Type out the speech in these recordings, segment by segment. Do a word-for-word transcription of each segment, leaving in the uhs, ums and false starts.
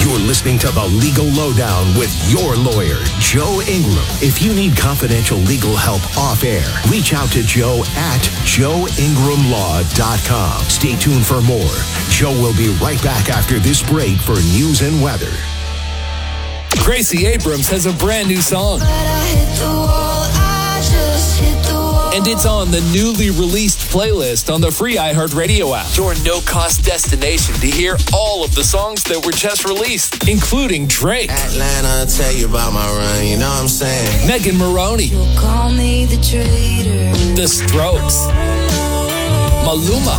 You're listening to The Legal Lowdown with your lawyer, Joe Ingram. If you need confidential legal help off air, reach out to Joe at joe ingram law dot com. Stay tuned for more. Joe will be right back after this break for news and weather. Gracie Abrams has a brand new song. And it's on the newly released playlist on the free iHeartRadio app. Your no-cost destination to hear all of the songs that were just released, including Drake, Atlanta, tell you about my run, you know what I'm saying? Megan Maroney, You'll call me the traitor. The Strokes, Maluma,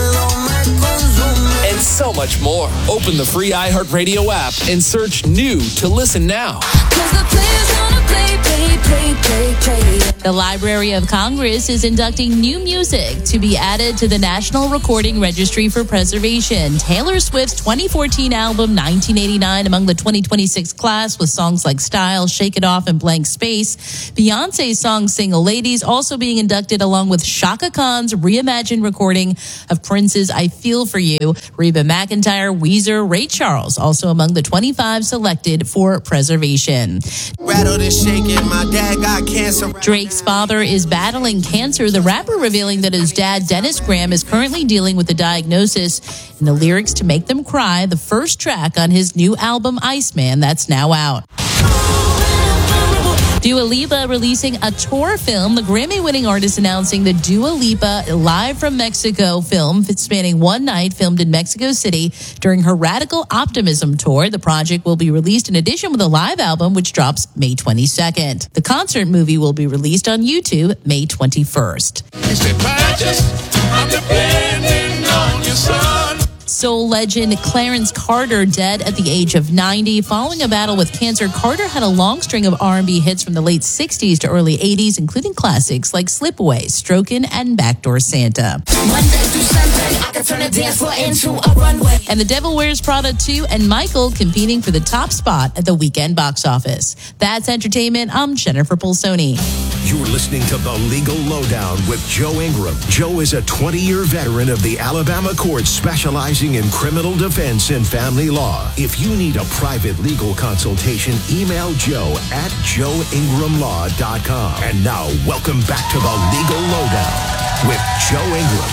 and so much more. Open the free iHeartRadio app and search New to listen now. Cause the players wanna play, play, play, play, play. The Library of Congress is inducting new music to be added to the National Recording Registry for Preservation. Taylor Swift's twenty fourteen album, nineteen eighty-nine, among the twenty twenty-six class with songs like Style, Shake It Off, and Blank Space. Beyonce's song Single Ladies also being inducted along with Chaka Khan's reimagined recording of Prince's I Feel For You. Reba McEntire, Weezer, Ray Charles also among the twenty-five selected for preservation. Rattled and shaking, my dad got cancer. Drake's father is battling cancer. The rapper revealing that his dad, Dennis Graham, is currently dealing with the diagnosis. And the lyrics to Make Them Cry, the first track on his new album, Iceman, that's now out. Dua Lipa releasing a tour film. The Grammy-winning artist announcing the Dua Lipa Live from Mexico film spanning one night, filmed in Mexico City during her Radical Optimism tour. The project will be released in addition with a live album, which drops May twenty-second. The concert movie will be released on YouTube May twenty-first. I'm depending on your son. Soul legend Clarence Carter dead at the age of ninety. Following a battle with cancer, Carter had a long string of R and B hits from the late sixties to early eighties, including classics like Slip Away, Strokin', and Backdoor Santa. Monday through Sunday, I can turn a dance floor into a runway. And The Devil Wears Prada two and Michael competing for the top spot at the weekend box office. That's entertainment. I'm Jennifer Pulsoni. You're listening to The Legal Lowdown with Joe Ingram. Joe is a twenty-year veteran of the Alabama courts specializing in criminal defense and family law. If you need a private legal consultation, email Joe at joe ingram law dot com. And now, welcome back to The Legal Lowdown with Joe Ingram.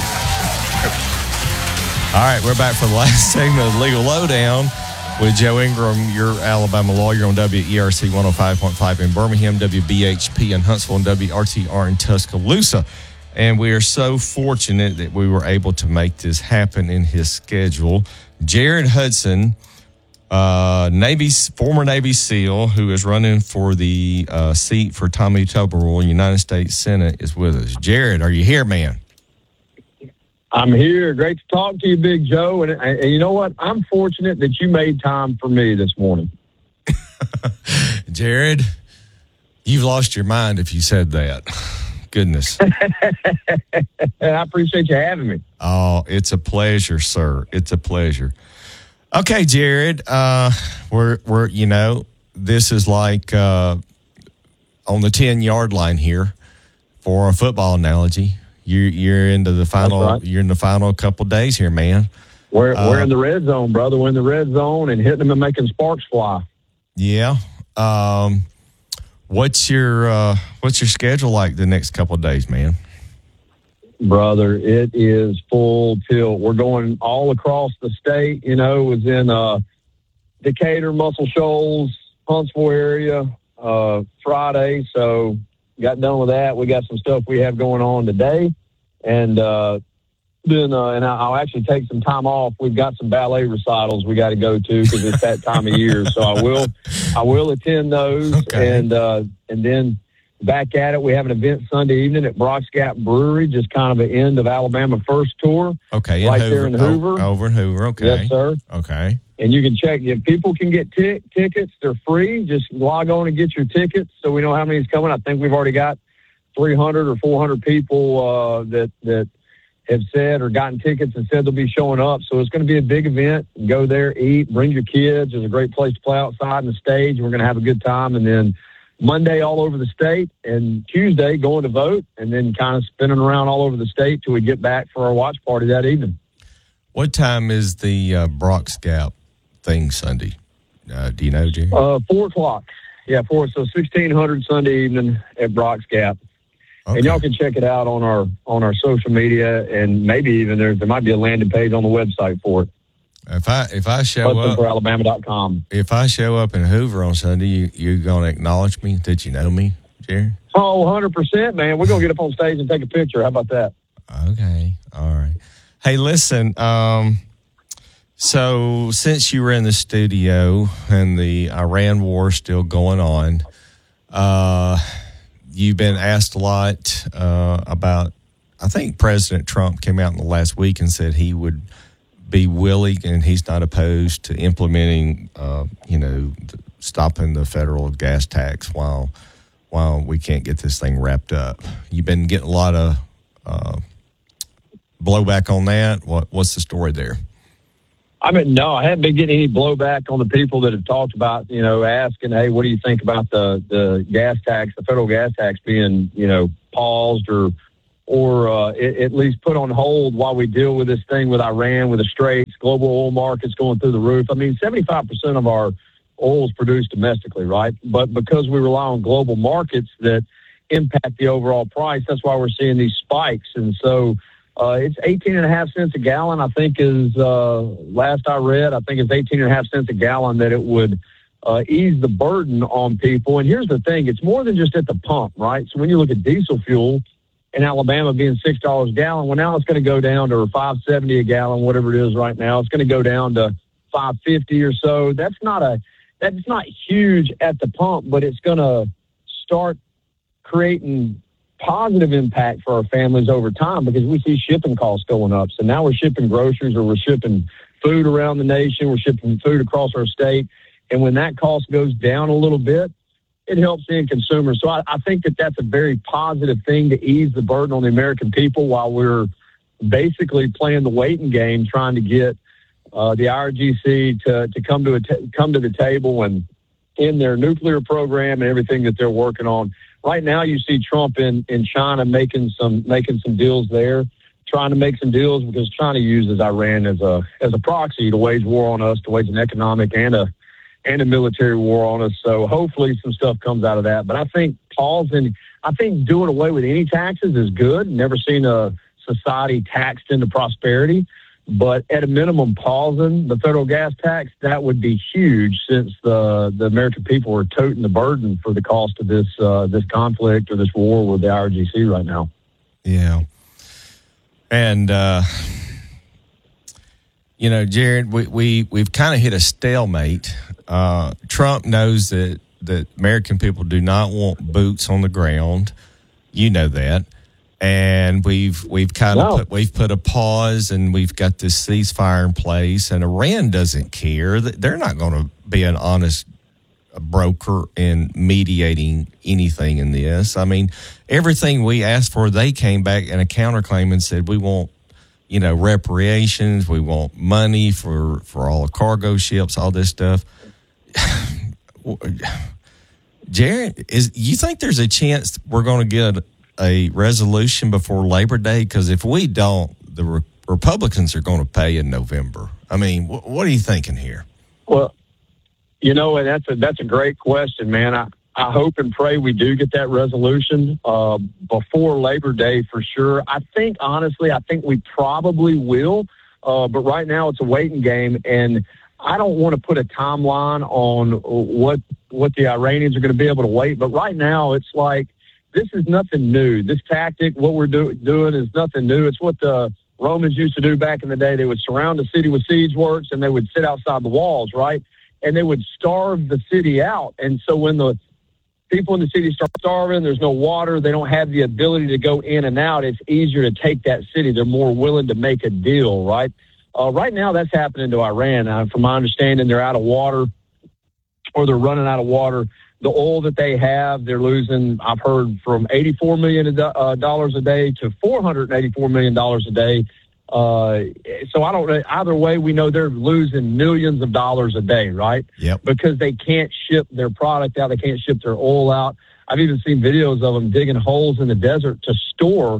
All right, we're back for the last segment of the Legal Lowdown with Joe Ingram, your Alabama lawyer, on W E R C one oh five point five in Birmingham, W B H P in Huntsville, and W R T R in Tuscaloosa. And we are so fortunate that we were able to make this happen in his schedule. Jared Hudson, uh, Navy former Navy SEAL, who is running for the uh, seat for Tommy Tuberville, United States Senate, is with us. Jared, are you here, man? I'm here. Great to talk to you, Big Joe. And, and you know what? I'm fortunate that you made time for me this morning. Jared, you've lost your mind if you said that. Goodness. I appreciate you having me. Oh, it's a pleasure, sir. It's a pleasure. Okay, Jared, uh, we're, we're, you know, this is like uh, on the ten-yard line here for a football analogy. You're, you're into the final, right. You're in the final couple of days here, man. We're, uh, we're in the red zone, brother. We're in the red zone and hitting them and making sparks fly. Yeah. Um, what's your, uh, what's your schedule like the next couple of days, man? Brother, it is full tilt. We're going all across the state. You know, it was in uh, Decatur, Muscle Shoals, Huntsville area uh, Friday. So got done with that. We got some stuff we have going on today. And uh, then uh, and I'll actually take some time off. We've got some ballet recitals we got to go to because it's that time of year. So I will I will attend those. Okay. And, uh, and then back at it. We have an event Sunday evening at Brock's Gap Brewery, just kind of an end of Alabama First Tour. Okay. Right Hoover, there in Hoover. Oh, over in Hoover, okay. Yes, sir. Okay. And you can check, if people can get t- tickets, they're free. Just log on and get your tickets so we know how many's coming. I think we've already got three hundred or four hundred people uh, that, that have said or gotten tickets and said they'll be showing up. So it's going to be a big event. Go there, eat, bring your kids. There's a great place to play outside in the stage. We're going to have a good time. And then Monday all over the state, and Tuesday going to vote, and then kind of spinning around all over the state till we get back for our watch party that evening. What time is the uh, Brock's Gap thing Sunday? Uh, do you know, Jerry? Uh, four o'clock. Yeah, four. So sixteen hundred Sunday evening at Brock's Gap. Okay. And y'all can check it out on our on our social media, and maybe even there there might be a landing page on the website for it. If I if I show Hudson up for Alabama dot com. If I show up in Hoover on Sunday, you you gonna acknowledge me that you know me, Jerry? Oh, one hundred percent, man. We're gonna get up on stage and take a picture. How about that? Okay, all right. Hey, listen. Um, so since you were in the studio and the Iran war still going on, uh, you've been asked a lot uh, about. I think President Trump came out in the last week and said he would be willing and he's not opposed to implementing, uh, you know, stopping the federal gas tax while while we can't get this thing wrapped up. You've been getting a lot of uh, blowback on that. What what's the story there? I mean, no, I haven't been getting any blowback on the people that have talked about, you know, asking, hey, what do you think about the, the gas tax, the federal gas tax being, you know, paused or or uh, it, at least put on hold while we deal with this thing with Iran, with the Straits, global oil markets going through the roof. I mean, seventy-five percent of our oil is produced domestically, right? But because we rely on global markets that impact the overall price, that's why we're seeing these spikes. And so uh, it's eighteen and a half cents a gallon, I think is, uh, last I read, I think it's eighteen and a half cents a gallon that it would uh, ease the burden on people. And here's the thing, it's more than just at the pump, right? So when you look at diesel fuel, in Alabama being six dollars a gallon, well, now it's going to go down to five seventy a gallon, whatever it is right now. It's going to go down to five fifty or so. That's not a that's not huge at the pump, but it's going to start creating positive impact for our families over time because we see shipping costs going up. So now we're shipping groceries or we're shipping food around the nation. We're shipping food across our state. And when that cost goes down a little bit, it helps the end consumer. So I, I think that that's a very positive thing to ease the burden on the American people while we're basically playing the waiting game, trying to get uh, the I R G C to, to come to a t- come to the table and in their nuclear program and everything that they're working on. Right now, you see Trump in, in China making some making some deals there, trying to make some deals because China uses Iran as a as a proxy to wage war on us, to wage an economic and a and a military war on us. So hopefully some stuff comes out of that. But I think pausing, I think doing away with any taxes is good. Never seen a society taxed into prosperity. But at a minimum, pausing the federal gas tax, that would be huge since the, the American people are toting the burden for the cost of this uh, this conflict or this war with the I R G C right now. Yeah. And, uh, you know, Jared, we, we, we've kind of hit a stalemate. Uh, Trump knows that, that American people do not want boots on the ground. You know that. And we've we've kind of no. put we've put a pause and we've got this ceasefire in place, and Iran doesn't care. They're not going to be an honest broker in mediating anything in this. I mean, everything we asked for, they came back and a counterclaim and said we want, you know, reparations, we want money for, for all the cargo ships, all this stuff. Jared, is you think there's a chance we're going to get a resolution before Labor Day? Because if we don't, the re- Republicans are going to pay in November. I mean, wh- what are you thinking here? Well, you know, and that's a that's a great question, man. I, I hope and pray we do get that resolution uh, before Labor Day for sure. I think, honestly, I think we probably will. Uh, but right now it's a waiting game, and I don't want to put a timeline on what what the Iranians are going to be able to wait. But right now it's like, this is nothing new. This tactic, what we're do- doing is nothing new. It's what the Romans used to do back in the day. They would surround the city with siege works, and they would sit outside the walls, right? And they would starve the city out. And so when the people in the city start starving, there's no water, they don't have the ability to go in and out, it's easier to take that city. They're more willing to make a deal, right? Uh, right now, that's happening to Iran. Uh, from my understanding, they're out of water, or they're running out of water. The oil that they have, they're losing, I've heard, from eighty-four million dollars a day to four hundred eighty-four million dollars a day. Uh, so I don't know. Either way, we know they're losing millions of dollars a day, right? Yep. Because they can't ship their product out. They can't ship their oil out. I've even seen videos of them digging holes in the desert to store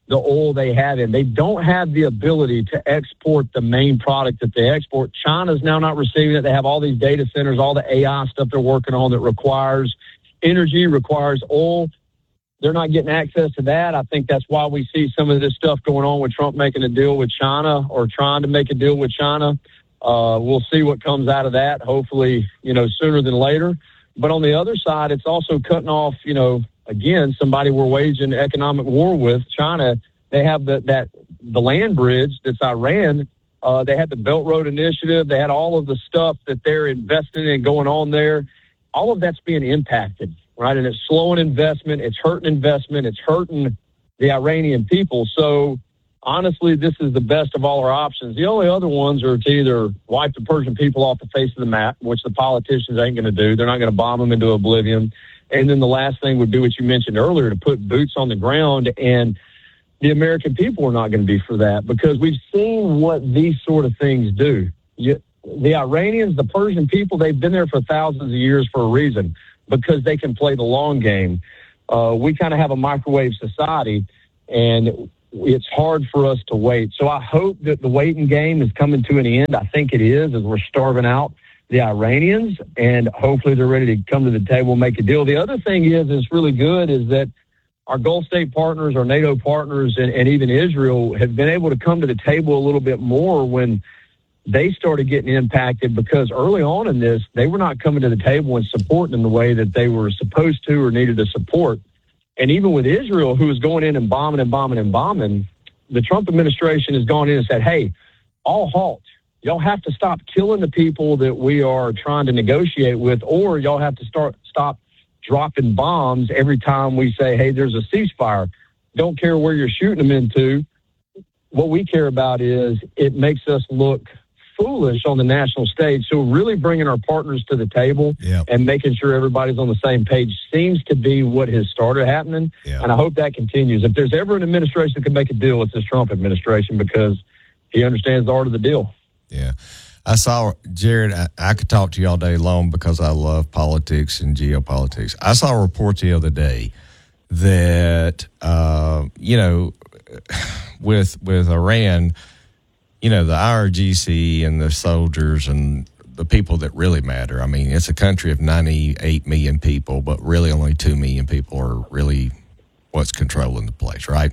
the oil they have in. They don't have the ability to export the main product that they export. China's now not receiving it. They have all these data centers, all the A I stuff they're working on that requires energy, requires oil. They're not getting access to that. I think that's why we see some of this stuff going on with Trump making a deal with China or trying to make a deal with China. Uh, we'll see what comes out of that, hopefully, you know, sooner than later. But on the other side, it's also cutting off, you know, again, somebody we're waging economic war with, China. They have the, that the land bridge that's Iran. Uh, they had the Belt Road Initiative. They had all of the stuff that they're investing in going on there. All of that's being impacted, right? And it's slowing investment. It's hurting investment. It's hurting the Iranian people. So, honestly, this is the best of all our options. The only other ones are to either wipe the Persian people off the face of the map, which the politicians ain't going to do. They're not going to bomb them into oblivion. And then the last thing would be what you mentioned earlier, to put boots on the ground. And the American people are not going to be for that, because we've seen what these sort of things do. You, the Iranians, the Persian people, they've been there for thousands of years for a reason, because they can play the long game. Uh, we kind of have a microwave society, and it's hard for us to wait. So I hope that the waiting game is coming to an end. I think it is, as we're starving out the Iranians, and hopefully they're ready to come to the table and make a deal. The other thing is, is really good, is that our Gulf state partners, our NATO partners, and, and even Israel have been able to come to the table a little bit more when they started getting impacted, because early on in this, they were not coming to the table and supporting in the way that they were supposed to or needed to support. And even with Israel, who was going in and bombing and bombing and bombing, the Trump administration has gone in and said, hey, all halt. Y'all have to stop killing the people that we are trying to negotiate with, or y'all have to start stop dropping bombs every time we say, hey, there's a ceasefire. Don't care where you're shooting them into. What we care about is it makes us look foolish on the national stage. So really bringing our partners to the table yep. and making sure everybody's on the same page seems to be what has started happening. Yep. And I hope that continues. If there's ever an administration that can make a deal, it's this Trump administration, because he understands the art of the deal. Yeah. I saw, Jared, I, I could talk to you all day long because I love politics and geopolitics. I saw a report the other day that, uh, you know, with with Iran, you know, the I R G C and the soldiers and the people that really matter. I mean, it's a country of ninety-eight million people, but really only two million people are really what's controlling the place, right?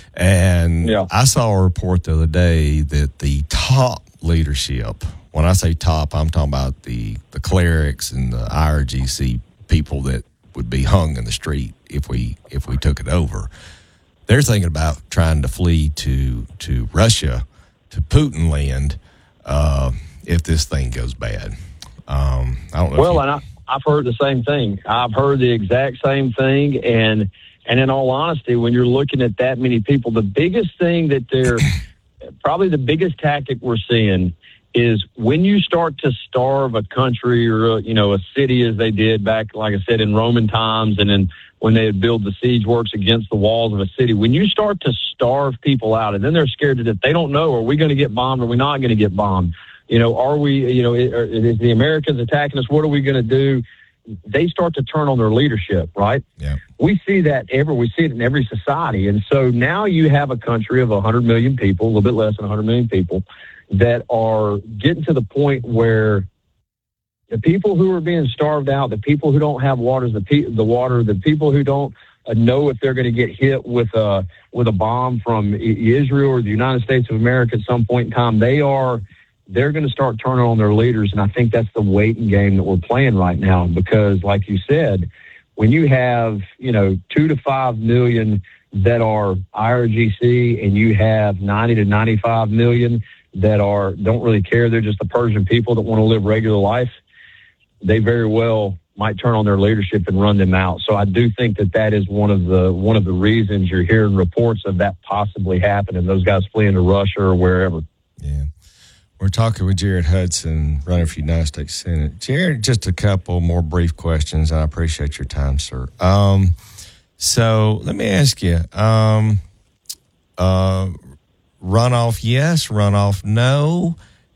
And yeah. I saw a report the other day that the top leadership, when I say top, I'm talking about the, the clerics and the I R G C people that would be hung in the street if we if we took it over. They're thinking about trying to flee to to Russia, to Putin land, uh, if this thing goes bad. Um, I don't know. Well, you- and I, I've heard the same thing. I've heard the exact same thing, and and in all honesty, when you're looking at that many people, the biggest thing that they're probably the biggest tactic we're seeing is when you start to starve a country or, a, you know, a city, as they did back, like I said, in Roman times, and then when they would build the siege works against the walls of a city, when you start to starve people out, and then they're scared to death, they don't know, are we going to get bombed or are we not going to get bombed? You know, are we, you know, is the Americans attacking us? What are we going to do? They start to turn on their leadership, right? Yeah. We see that ever. We see it in every society. And so now you have a country of one hundred million people, a little bit less than one hundred million people, that are getting to the point where the people who are being starved out, the people who don't have water, the pe- the water, the people who don't uh, know if they're going to get hit with a with a bomb from Israel or the United States of America at some point in time, they are they're going to start turning on their leaders. And I think that's the waiting game that we're playing right now, because, like you said, when you have, you know, two to five million that are I R G C, and you have ninety to ninety-five million that are don't really care, they're just the Persian people that want to live regular life, they very well might turn on their leadership and run them out. So I do think that that is one of the one of the reasons you're hearing reports of that possibly happening, those guys fleeing to Russia or wherever. Yeah. We're talking with Jared Hudson, running for the United States Senate. Jared, just a couple more brief questions. I appreciate your time, sir. Um, so let me ask you, um, uh, runoff yes, runoff no,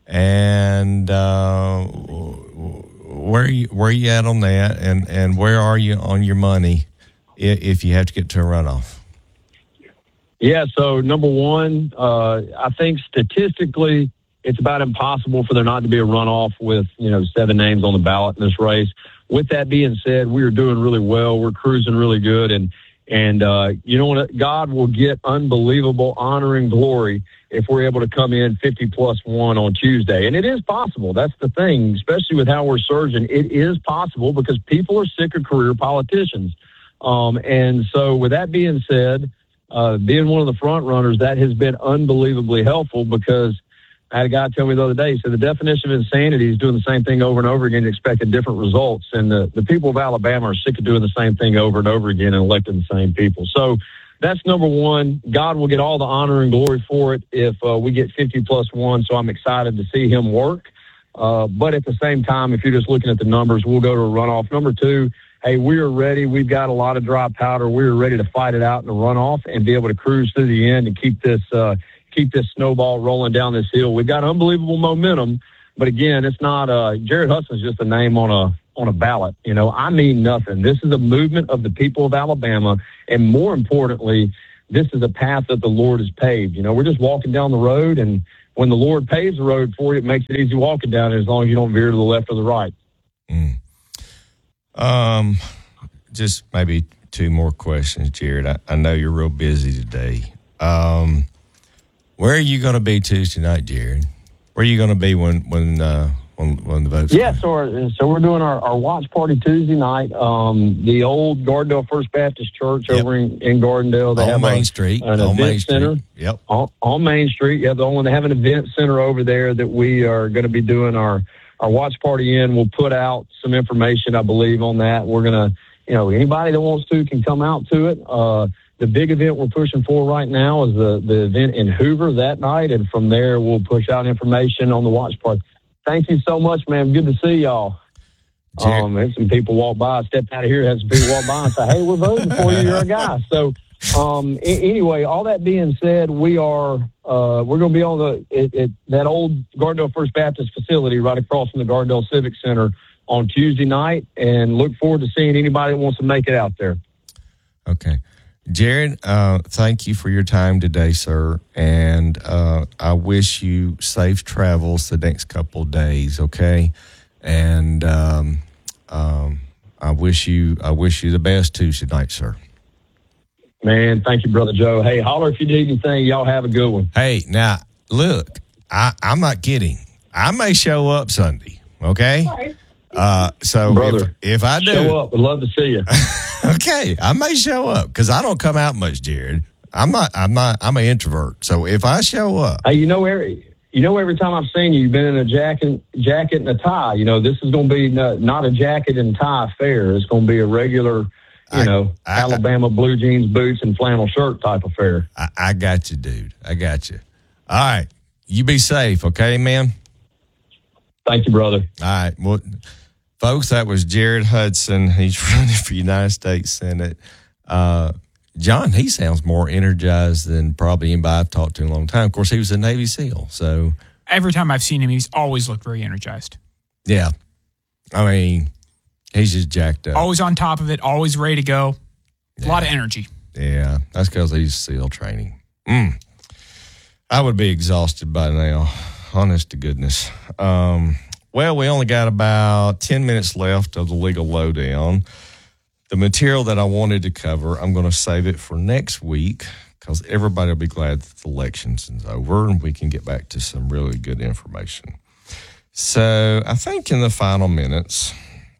and uh, where are you, where are you at on that, and, and where are you on your money if you have to get to a runoff? Yeah, so number one, uh, I think statistically it's about impossible for there not to be a runoff with, you know, seven names on the ballot in this race. With that being said, we are doing really well. We're cruising really good. And, and uh, you know what? God will get unbelievable honor and glory if we're able to come in fifty plus one on Tuesday. And it is possible. That's the thing, especially with how we're surging. It is possible because people are sick of career politicians. Um, and so with that being said, uh, being one of the front runners, that has been unbelievably helpful because I had a guy tell me the other day, he said the definition of insanity is doing the same thing over and over again and expecting different results. And the, the people of Alabama are sick of doing the same thing over and over again and electing the same people. So that's number one. God will get all the honor and glory for it if uh, we get fifty plus one. So I'm excited to see him work. Uh, but at the same time, if you're just looking at the numbers, we'll go to a runoff. Number two, hey, we are ready. We've got a lot of dry powder. We're ready to fight it out in the runoff and be able to cruise through the end and keep this uh, keep this snowball rolling down this hill. We've got unbelievable momentum, but again, it's not uh, Jared Hudson's just a name on a on a ballot. You know, I mean nothing. This is a movement of the people of Alabama, and more importantly, this is a path that the Lord has paved. You know, we're just walking down the road, and when the Lord paves the road for you, it makes it easy walking down it as long as you don't veer to the left or the right. Mm. Um, just maybe two more questions, Jared. I, I know you're real busy today. Um, where are you going to be Tuesday night, Jared? Where are you going to be when when uh, when, when the votes? Yeah, so our, so we're doing our, our watch party Tuesday night. Um, the old Gardendale First Baptist Church yep. over in, in Gardendale. They on have Main a, Street. An on event Main center. Street. Yep. On, on Main Street. Yeah, the only they have an event center over there that we are going to be doing our our watch party in. We'll put out some information, I believe, on that. We're going to, you know, anybody that wants to can come out to it. Uh, the big event we're pushing for right now is the, the event in Hoover that night. And from there, we'll push out information on the watch party. Thank you so much, man. Good to see y'all. Jared. Um, had some people walk by, step out of here, had some people walk by and say, hey, we're voting for you. You're a guy. So, um, a- anyway, all that being said, we are, uh, we're going to be on the, it, it, that old Gardendale First Baptist facility right across from the Gardendale Civic Center on Tuesday night, and look forward to seeing anybody that wants to make it out there. Okay. Jared, uh, thank you for your time today, sir. And uh, I wish you safe travels the next couple of days, okay? And um, um, I wish you I wish you the best Tuesday night, sir. Man, thank you, Brother Joe. Hey, holler if you need anything. Y'all have a good one. Hey, now, look, I, I'm not kidding. I may show up Sunday, okay? Uh, so Brother, if, if I do, show up. Would love to see you. okay, I may show up because I don't come out much, Jared. I'm not. I'm not. I'm an introvert. So if I show up, hey, you know every you know every time I've seen you, you've been in a jacket, jacket and a tie. You know this is going to be not, not a jacket and tie affair. It's going to be a regular, you I, know, I, Alabama blue jeans, boots, and flannel shirt type affair. I, I got you, dude. I got you. All right, you be safe, okay, man. Thank you, brother. All right, well. Folks, that was Jared Hudson. He's running for United States Senate. Uh, John, he sounds more energized than probably anybody I've talked to in a long time. Of course, he was a Navy SEAL, so. Every time I've seen him, he's always looked very energized. Yeah. I mean, he's just jacked up. Always on top of it, always ready to go. A yeah. lot of energy. Yeah, that's because he's SEAL training. Mm. I would be exhausted by now, honest to goodness. Um, Well, we only got about ten minutes left of the legal lowdown. The material that I wanted to cover, I'm going to save it for next week because everybody will be glad that the election's over and we can get back to some really good information. So I think in the final minutes,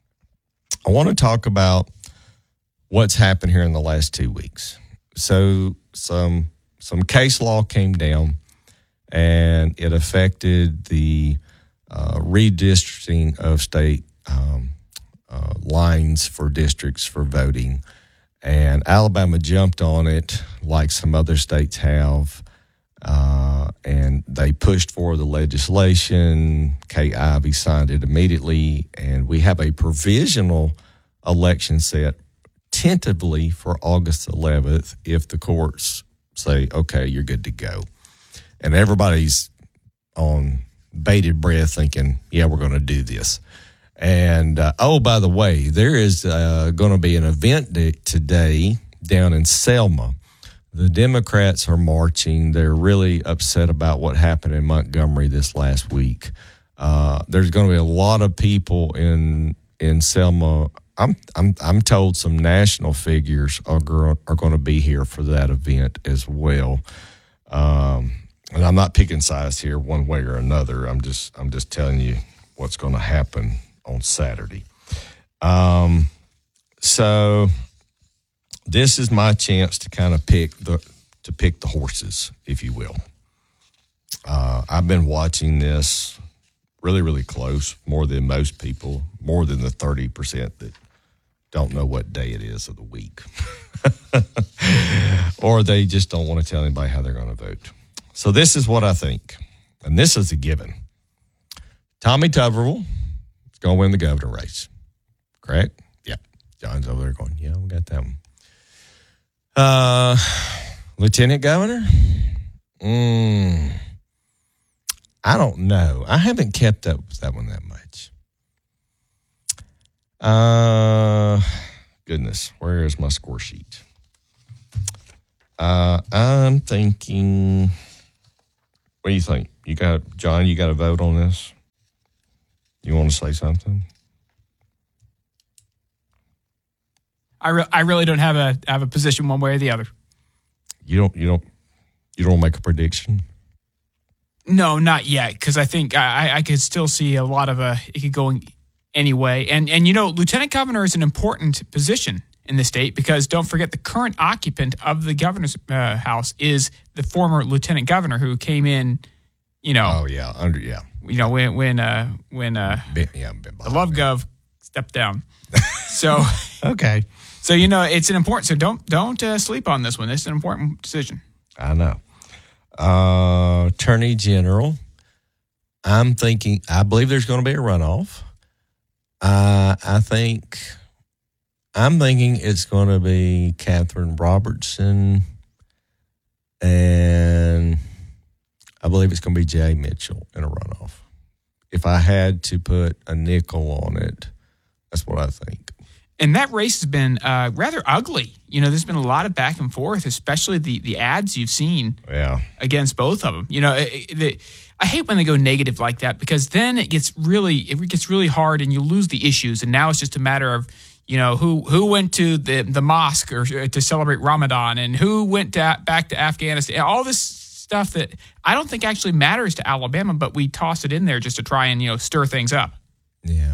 I want to talk about what's happened here in the last two weeks. So some some case law came down and it affected the Uh, redistricting of state um, uh, lines for districts for voting. And Alabama jumped on it like some other states have. Uh, and they pushed for the legislation. Kay Ivey signed it immediately. And we have a provisional election set tentatively for August eleventh if the courts say, okay, you're good to go. And everybody's on bated breath thinking, yeah, we're going to do this. And, uh, oh, by the way, there is uh, going to be an event today down in Selma The Democrats are marching. They're really upset about what happened in Montgomery this last week. Uh, there's going to be a lot of people in in Selma. I'm I'm I'm told some national figures are gr- are going to be here for that event as well. Um, and I'm not picking sides here one way or another. I'm just I'm just telling you what's going to happen on Saturday. Um, so. This is my chance to kind of pick the to pick the horses, if you will. Uh, I've been watching this really, really close, more than most people, more than the thirty percent that don't know what day it is of the week. Or they just don't want to tell anybody how they're going to vote. So this is what I think, and this is a given. Tommy Tuberville is going to win the governor race, correct? Yeah. John's over there going, yeah, we got that one. Uh, Lieutenant Governor? Mm, I don't know. I haven't kept up with that one that much. Uh, goodness, where is my score sheet? Uh, I'm thinking, what do you think? You got, John, you got to vote on this? You want to say something? I, re- I really don't have a have a position one way or the other. You don't you don't you don't make a prediction? No, not yet, because I think I, I could still see a lot of a it could go any way. And and you know, lieutenant governor is an important position in the state because don't forget the current occupant of the governor's uh, house is the former lieutenant governor who came in. You know. Oh yeah, under yeah. You know when when uh, when uh, been, yeah, been the Love Gov stepped down. So okay. So, you know, it's an important, so don't don't uh, sleep on this one. It's an important decision. I know. Uh, Attorney General, I'm thinking, I believe there's going to be a runoff. Uh, I think, I'm thinking it's going to be Catherine Robertson, and I believe it's going to be Jay Mitchell in a runoff. If I had to put a nickel on it, that's what I think. And that race has been uh, rather ugly. You know, there's been a lot of back and forth, especially the the ads you've seen yeah. against both of them. You know, it, it, I hate when they go negative like that because then it gets really it gets really hard and you lose the issues. And now it's just a matter of, you know, who who went to the, the mosque or to celebrate Ramadan and who went to, back to Afghanistan. All this stuff that I don't think actually matters to Alabama, but we toss it in there just to try and, you know, stir things up. Yeah.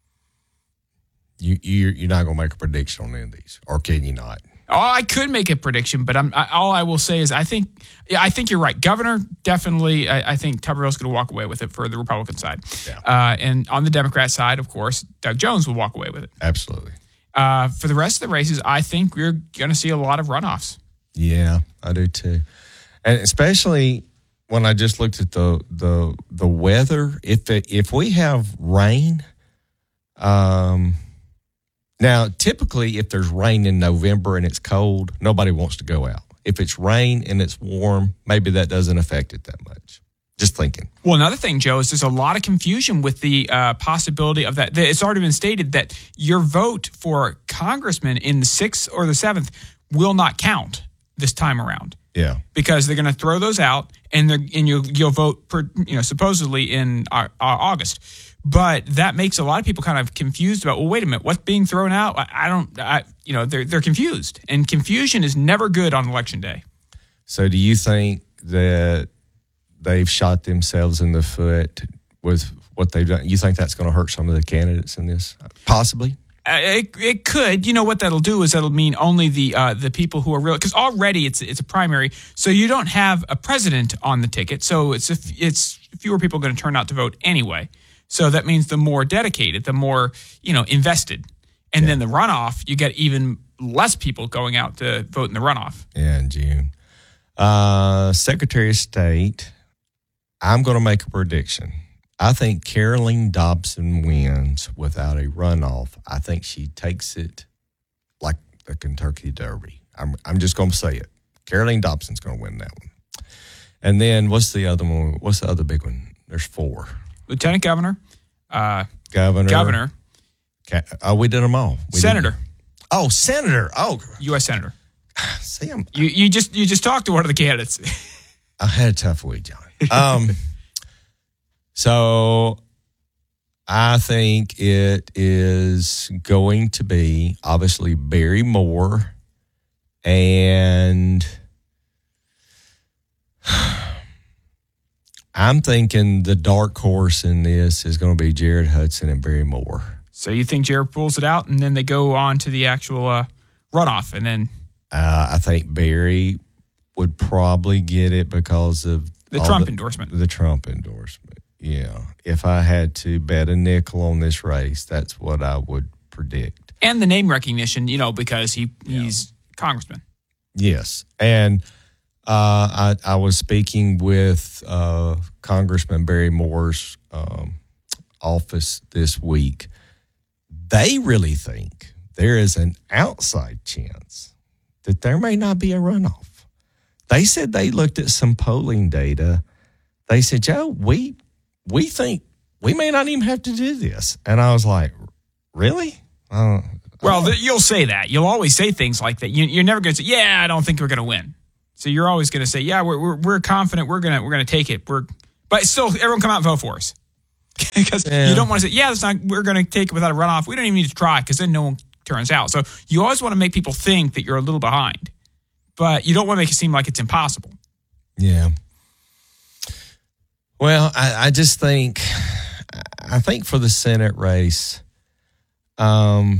You, you're, you're not going to make a prediction on any of these, or can you not? Oh, I could make a prediction, but I'm, I, all I will say is I think yeah, I think you're right. Governor, definitely, I, I think Tuberville's going to walk away with it for the Republican side. Yeah. Uh, and on the Democrat side, of course, Doug Jones will walk away with it. Absolutely. Uh, for the rest of the races, I think we're going to see a lot of runoffs. Yeah, I do too. And especially when I just looked at the the the weather, if it, if we have rain, um. Now, typically, if there's rain in November and it's cold, nobody wants to go out. If it's rain and it's warm, maybe that doesn't affect it that much. Just thinking. Well, another thing, Joe, is there's a lot of confusion with the uh, possibility of that. It's already been stated that your vote for congressman in the sixth or the seventh will not count this time around. Yeah, because they're going to throw those out, and they're and you'll you'll vote per, you know supposedly in uh, uh, August. But that makes a lot of people kind of confused about, well, wait a minute, what's being thrown out? I, I don't, I, you know, they're they're confused, and confusion is never good on election day. So, do you think that they've shot themselves in the foot with what they've done? You think that's going to hurt some of the candidates in this? Possibly. Uh, it, it could. You know what that'll do is that'll mean only the uh, the people who are real, because already it's it's a primary, so you don't have a president on the ticket, so it's a, it's fewer people going to turn out to vote anyway. So that means the more dedicated, the more, you know, invested. And yeah. Then the runoff, you get even less people going out to vote in the runoff. Yeah, in June. Uh, Secretary of State, I'm going to make a prediction. I think Caroline Dobson wins without a runoff. I think she takes it like the Kentucky Derby. I'm I'm just going to say it. Caroline Dobson's going to win that one. And then what's the other one? What's the other big one? There's four. Lieutenant Governor, uh, Governor, Governor. Oh, we did them all. We Senator. Did, oh, Senator. Oh, U S Senator. See, I'm, you you just you just talked to one of the candidates. I had a tough week, John. Um, so I think it is going to be obviously Barry Moore, and I'm thinking the dark horse in this is going to be Jared Hudson and Barry Moore. So you think Jared pulls it out, and then they go on to the actual uh, runoff, and then uh, I think Barry would probably get it because of the Trump the, endorsement. The Trump endorsement, yeah. If I had to bet a nickel on this race, that's what I would predict. And the name recognition, you know, because he he's yeah. congressman. Yes, and uh, I I was speaking with uh, Congressman Barry Moore's um, office this week. They really think there is an outside chance that there may not be a runoff. They said they looked at some polling data. They said, Joe, we we think we may not even have to do this. And I was like, really? Uh, well, the, you'll say that. You'll always say things like that. You, you're never going to say, yeah, I don't think we're going to win. So you're always going to say, yeah, we're we're, we're confident we're going to we're going to take it. We're, but still, everyone come out and vote for us. Because yeah. you don't want to say, yeah, it's not, we're going to take it without a runoff. We don't even need to try because then no one turns out. So you always want to make people think that you're a little behind. But you don't want to make it seem like it's impossible. Yeah. Well, I, I just think, I think for the Senate race, um,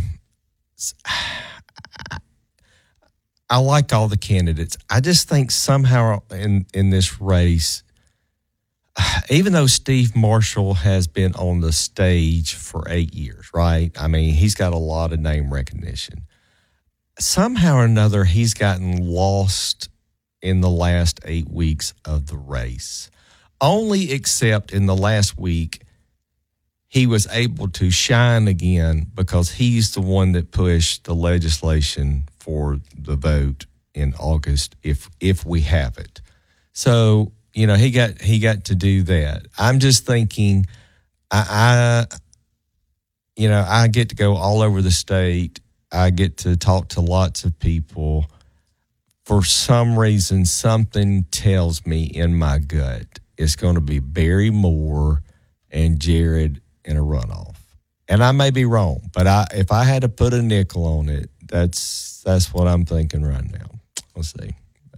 I, I like all the candidates. I just think somehow in, in this race, even though Steve Marshall has been on the stage for eight years, right? I mean, he's got a lot of name recognition. Somehow or another, he's gotten lost in the last eight weeks of the race. Only except in the last week, he was able to shine again because he's the one that pushed the legislation for the vote in August, if if we have it. So, you know, he got he got to do that. I'm just thinking, I, I you know, I get to go all over the state. I get to talk to lots of people. For some reason, something tells me in my gut it's going to be Barry Moore and Jared in a runoff. And I may be wrong, but I if I had to put a nickel on it, that's that's what I'm thinking right now. We'll see.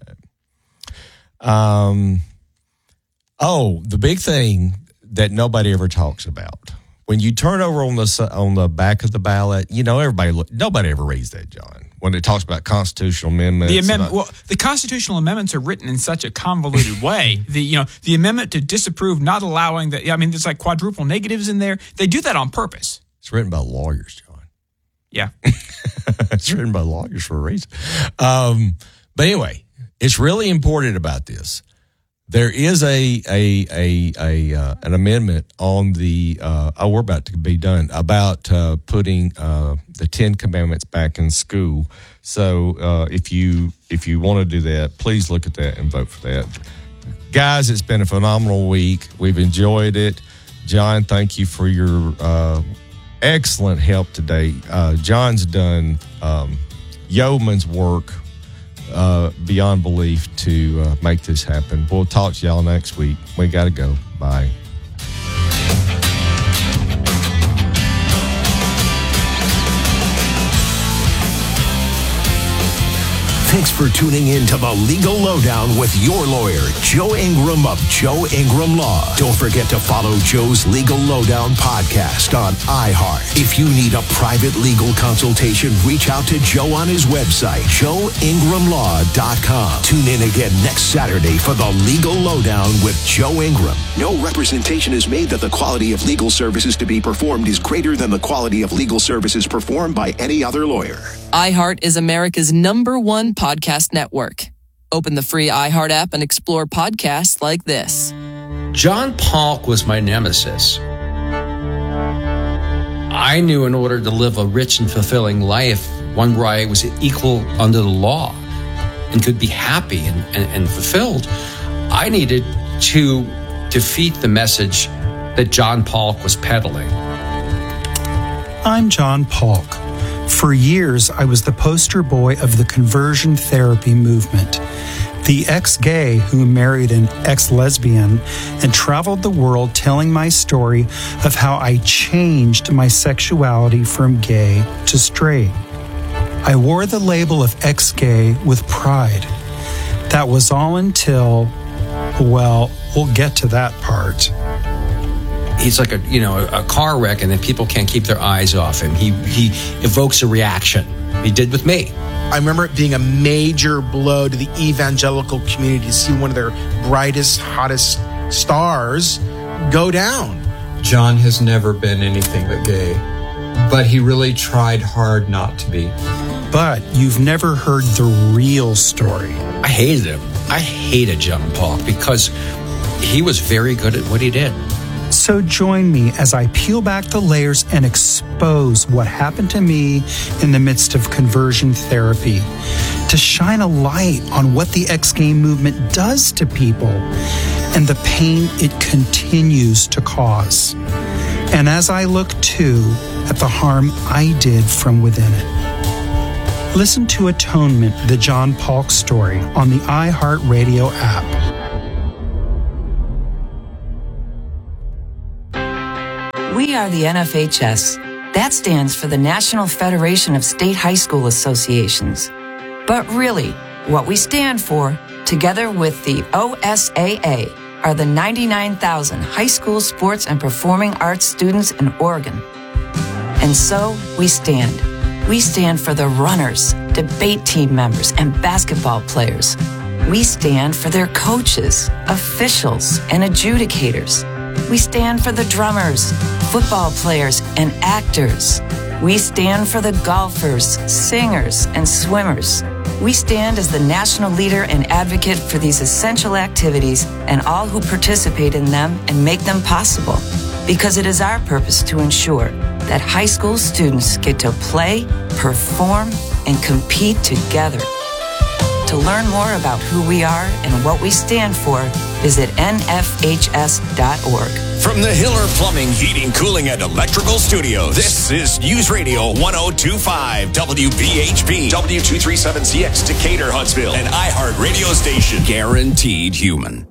Um. Oh, the big thing that nobody ever talks about. When you turn over on the on the back of the ballot, you know, everybody, nobody ever reads that, John. When it talks about constitutional amendments. The amendment, well, the constitutional amendments are written in such a convoluted way. The you know the amendment to disapprove not allowing the. I mean, there's like quadruple negatives in there. They do that on purpose. It's written by lawyers, John. Yeah, it's written by lawyers for a reason. Um, but anyway, it's really important about this. There is a a a, a uh, an amendment on the uh, oh we're about to be done about uh, putting uh, the Ten Commandments back in school. So uh, if you if you want to do that, please look at that and vote for that, guys. It's been a phenomenal week. We've enjoyed it. John, thank you for your uh, excellent help today. Uh, John's done um, yeoman's work. Uh, beyond belief to uh, make this happen. We'll talk to y'all next week. We got to go. Bye. Thanks for tuning in to the Legal Lowdown with your lawyer, Joe Ingram of Joe Ingram Law. Don't forget to follow Joe's Legal Lowdown podcast on iHeart. If you need a private legal consultation, reach out to Joe on his website, joe ingram law dot com. Tune in again next Saturday for the Legal Lowdown with Joe Ingram. No representation is made that the quality of legal services to be performed is greater than the quality of legal services performed by any other lawyer. iHeart is America's number one podcast network. Open the free iHeart app and explore podcasts like this. John Polk was my nemesis. I knew in order to live a rich and fulfilling life, one where I was equal under the law and could be happy and, and, and fulfilled, I needed to defeat the message that John Polk was peddling. I'm John Polk. For years, I was the poster boy of the conversion therapy movement. The ex-gay who married an ex-lesbian and traveled the world telling my story of how I changed my sexuality from gay to straight. I wore the label of ex-gay with pride. That was all until, well, we'll get to that part. He's like a, you know, a car wreck, and then people can't keep their eyes off him. He he evokes a reaction. He did with me. I remember it being a major blow to the evangelical community to see one of their brightest, hottest stars go down. John has never been anything but gay, but he really tried hard not to be. But you've never heard the real story. I hated him. I hated John Paul because he was very good at what he did. So join me as I peel back the layers and expose what happened to me in the midst of conversion therapy, to shine a light on what the ex-gay movement does to people and the pain it continues to cause. And as I look too at the harm I did from within it. Listen to Atonement, the John Paulk story on the iHeartRadio app. We are the N F H S. That stands for the National Federation of State High School Associations. But really, what we stand for, together with the O S A A, are the ninety-nine thousand high school sports and performing arts students in Oregon. And so, we stand. We stand for the runners, debate team members, and basketball players. We stand for their coaches, officials, and adjudicators. We stand for the drummers, football players, and actors. We stand for the golfers, singers, and swimmers. We stand as the national leader and advocate for these essential activities and all who participate in them and make them possible. Because it is our purpose to ensure that high school students get to play, perform, and compete together. To learn more about who we are and what we stand for, visit N F H S dot org. From the Hiller Plumbing, Heating, Cooling, and Electrical Studios, this is News Radio one oh two point five W B H P, W two thirty-seven C X Decatur, Huntsville, an iHeart radio station, guaranteed human.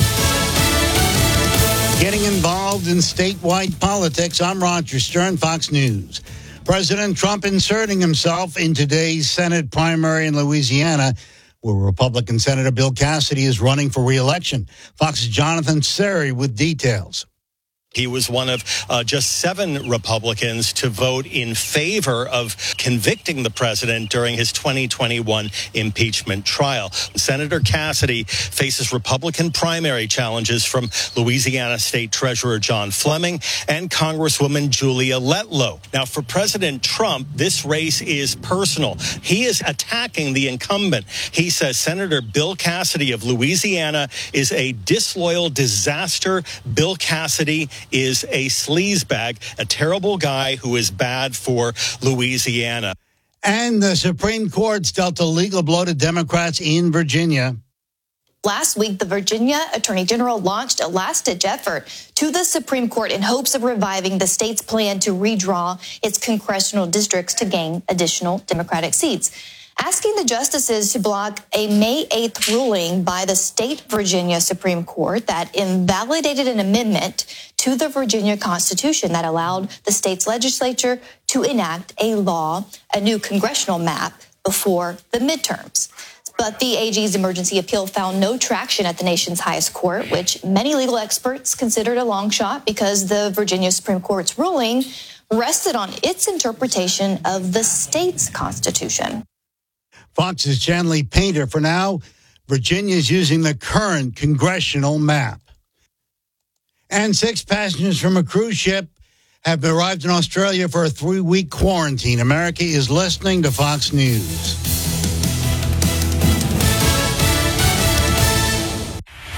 Getting involved in statewide politics, I'm Roger Stern, Fox News. President Trump inserting himself in today's Senate primary in Louisiana, where Republican Senator Bill Cassidy is running for re-election. Fox's Jonathan Seri with details. He was one of uh, just seven Republicans to vote in favor of convicting the president during his twenty twenty-one impeachment trial. Senator Cassidy faces Republican primary challenges from Louisiana State Treasurer John Fleming and Congresswoman Julia Letlow. Now, for President Trump, this race is personal. He is attacking the incumbent. He says Senator Bill Cassidy of Louisiana is a disloyal disaster. Bill Cassidy is a sleazebag, a terrible guy who is bad for Louisiana. And the Supreme Court's dealt a legal blow to Democrats in Virginia. Last week, the Virginia Attorney General launched a last-ditch effort to the Supreme Court in hopes of reviving the state's plan to redraw its congressional districts to gain additional Democratic seats, asking the justices to block a May eighth ruling by the state Virginia Supreme Court that invalidated an amendment to the Virginia Constitution that allowed the state's legislature to enact a law, a new congressional map, before the midterms. But the A G's emergency appeal found no traction at the nation's highest court, which many legal experts considered a long shot because the Virginia Supreme Court's ruling rested on its interpretation of the state's constitution. Fox's Chanley Painter. For now, Virginia is using the current congressional map. And six passengers from a cruise ship have arrived in Australia for a three-week quarantine. America is listening to Fox News. This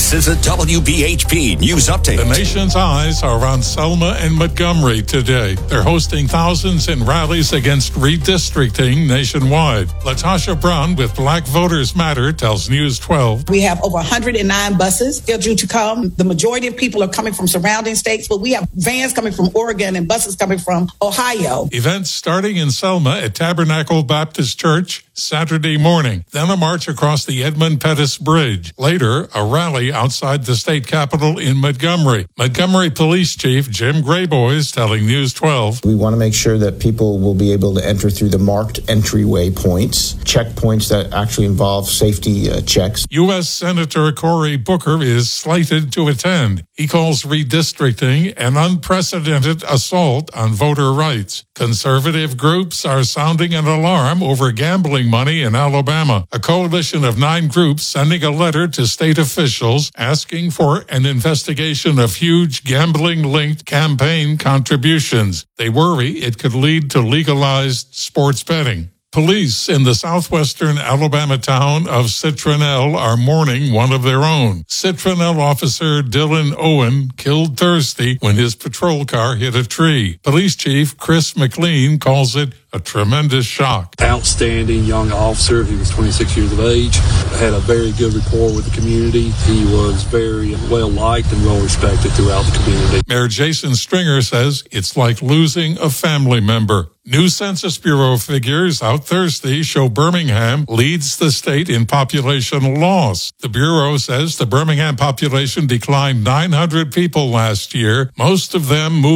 This is a W B H P News Update. The nation's eyes are on Selma and Montgomery today. They're hosting thousands in rallies against redistricting nationwide. Latasha Brown with Black Voters Matter tells News twelve. We have over one hundred nine buses scheduled to come. The majority of people are coming from surrounding states, but we have vans coming from Oregon and buses coming from Ohio. Events starting in Selma at Tabernacle Baptist Church Saturday morning. Then a march across the Edmund Pettus Bridge. Later, a rally outside the state capitol in Montgomery. Montgomery Police Chief Jim Grayboys telling News twelve. We want to make sure that people will be able to enter through the marked entryway points, checkpoints that actually involve safety uh, checks. U S. Senator Cory Booker is slated to attend. He calls redistricting an unprecedented assault on voter rights. Conservative groups are sounding an alarm over gambling money in Alabama. A coalition of nine groups sending a letter to state officials asking for an investigation of huge gambling-linked campaign contributions. They worry it could lead to legalized sports betting. Police in the southwestern Alabama town of Citronelle are mourning one of their own. Citronelle officer Dylan Owen killed Thursday when his patrol car hit a tree. Police Chief Chris McLean calls it a tremendous shock. Outstanding young officer. He was twenty-six years of age. Had a very good rapport with the community. He was very well liked and well respected throughout the community. Mayor Jason Stringer says it's like losing a family member. New Census Bureau figures out Thursday show Birmingham leads the state in population loss. The Bureau says the Birmingham population declined nine hundred people last year. Most of them moved